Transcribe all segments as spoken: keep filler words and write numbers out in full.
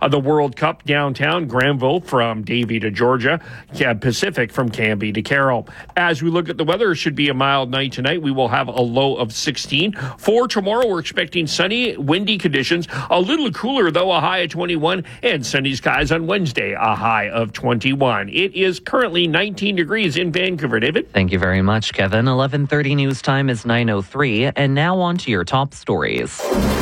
Uh, the World Cup downtown, Granville from Davie to Georgia, yeah, Pacific from Canby to Carroll. As we look at the weather, it should be a mild night tonight. We will have a low of sixteen. For tomorrow, we're expecting sunny, windy conditions. A little cooler, though, a high of twenty-one. And sunny skies on Wednesday, a high of twenty-one. It is currently nineteen degrees in Vancouver. David? Thank you very much, Kevin. eleven thirty news time is nine oh three. And now on to your top stories.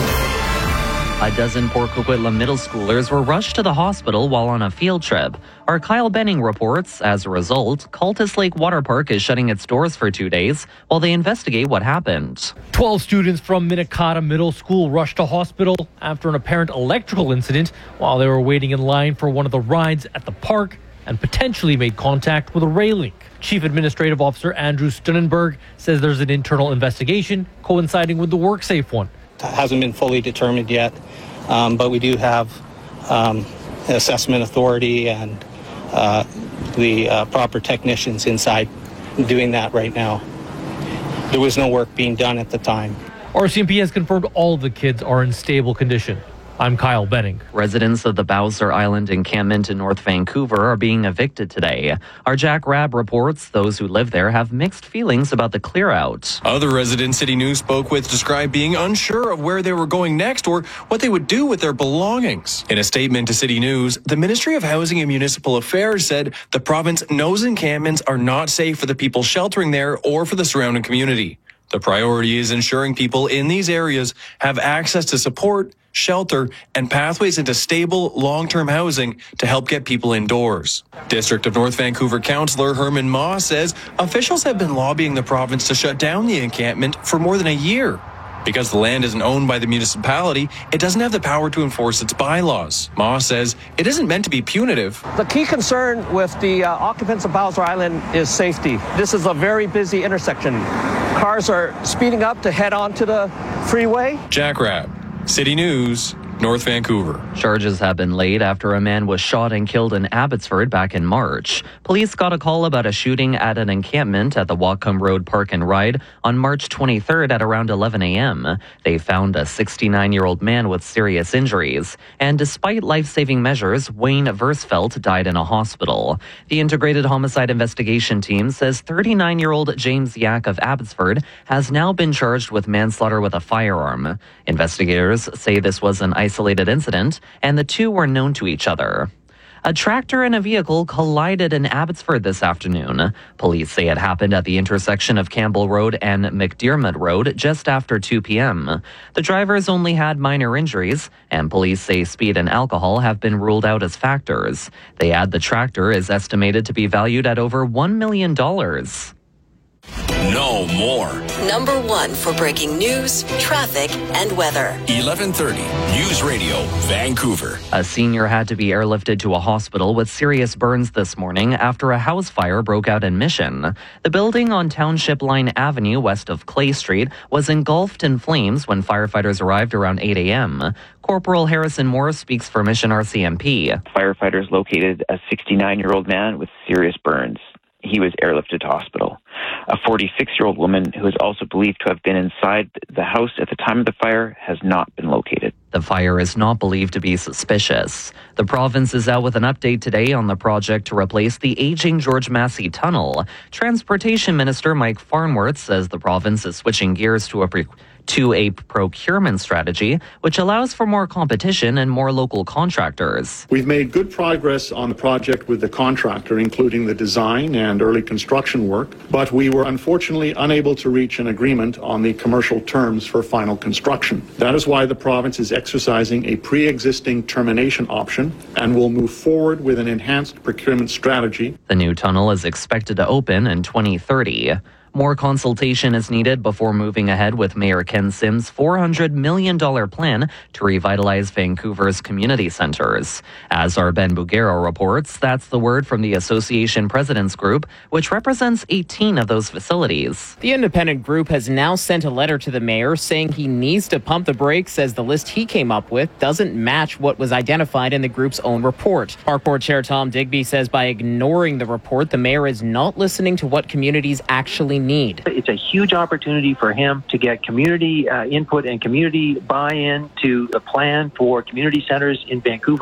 A dozen Port Coquitlam middle schoolers were rushed to the hospital while on a field trip. Our Kyle Benning reports, as a result, Cultus Lake Water Park is shutting its doors for two days while they investigate what happened. twelve students from Minikata Middle School rushed to hospital after an apparent electrical incident while they were waiting in line for one of the rides at the park and potentially made contact with a railing. Chief Administrative Officer Andrew Stunnenberg says there's an internal investigation coinciding with the WorkSafe one. Hasn't been fully determined yet, um, but we do have um, assessment authority and uh, the uh, proper technicians inside doing that right now. There was no work being done at the time. R C M P has confirmed all of the kids are in stable condition. I'm Kyle Benning. Residents of the Bowser Island encampment in North Vancouver are being evicted today. Our Jack Rabb reports those who live there have mixed feelings about the clear-out. Other residents City News spoke with described being unsure of where they were going next or what they would do with their belongings. In a statement to City News, the Ministry of Housing and Municipal Affairs said the province knows encampments are not safe for the people sheltering there or for the surrounding community. The priority is ensuring people in these areas have access to support, shelter, and pathways into stable, long-term housing to help get people indoors. District of North Vancouver Councillor Herman Ma says officials have been lobbying the province to shut down the encampment for more than a year. Because the land isn't owned by the municipality, it doesn't have the power to enforce its bylaws. Ma says it isn't meant to be punitive. The key concern with the uh, occupants of Bowser Island is safety. This is a very busy intersection. Cars are speeding up to head onto the freeway. Jack Rabb, City News, North Vancouver. Charges have been laid after a man was shot and killed in Abbotsford back in March. Police got a call about a shooting at an encampment at the Whatcom Road Park and Ride on March twenty-third at around eleven a.m. They found a sixty-nine-year-old man with serious injuries. And despite life-saving measures, Wayne Versfeld died in a hospital. The Integrated Homicide Investigation Team says thirty-nine-year-old James Yak of Abbotsford has now been charged with manslaughter with a firearm. Investigators say this was an isolated incident, and the two were known to each other. A tractor and a vehicle collided in Abbotsford this afternoon. Police say it happened at the intersection of Campbell Road and McDermott Road just after two p.m. The drivers only had minor injuries, and police say speed and alcohol have been ruled out as factors. They add the tractor is estimated to be valued at over one million dollars. No more. Number one for breaking news, traffic, and weather. eleven thirty News Radio, Vancouver. A senior had to be airlifted to a hospital with serious burns this morning after a house fire broke out in Mission. The building on Township Line Avenue west of Clay Street was engulfed in flames when firefighters arrived around eight a.m. Corporal Harrison Moore speaks for Mission R C M P. Firefighters located a sixty-nine-year-old man with serious burns. He was airlifted to hospital. A forty-six-year-old woman who is also believed to have been inside the house at the time of the fire has not been located. The fire is not believed to be suspicious. The province is out with an update today on the project to replace the aging George Massey Tunnel. Transportation Minister Mike Farnworth says the province is switching gears to a pre- to a procurement strategy, which allows for more competition and more local contractors. We've made good progress on the project with the contractor, including the design and early construction work, but we were unfortunately unable to reach an agreement on the commercial terms for final construction. That is why the province is exercising a pre-existing termination option and will move forward with an enhanced procurement strategy. The new tunnel is expected to open in twenty thirty. More consultation is needed before moving ahead with Mayor Ken Sims' four hundred million dollars plan to revitalize Vancouver's community centres. As our Ben Bugero reports, that's the word from the Association Presidents Group, which represents eighteen of those facilities. The independent group has now sent a letter to the mayor saying he needs to pump the brakes as the list he came up with doesn't match what was identified in the group's own report. Park Board Chair Tom Digby says by ignoring the report, the mayor is not listening to what communities actually need. It's a huge opportunity for him to get community uh, input and community buy-in to a plan for community centers in Vancouver.